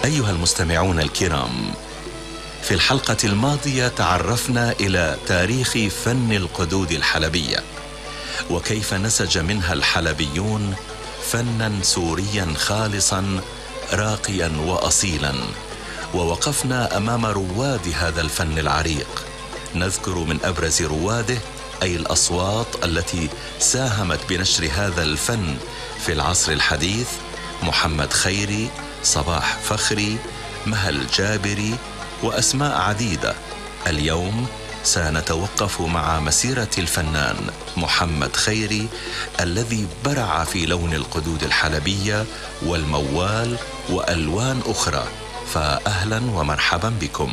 أيها المستمعون الكرام، في الحلقة الماضية تعرفنا إلى تاريخ فن القدود الحلبية، وكيف نسج منها الحلبيون فناً سورياً خالصاً راقياً وأصيلاً. ووقفنا أمام رواد هذا الفن العريق، نذكر من أبرز رواده أي الأصوات التي ساهمت بنشر هذا الفن في العصر الحديث: محمد خيري، صباح فخري، مها الجابري، وأسماء عديدة. اليوم سنتوقف مع مسيرة الفنان محمد خيري الذي برع في لون القدود الحلبية والموال وألوان أخرى، فأهلا ومرحبا بكم.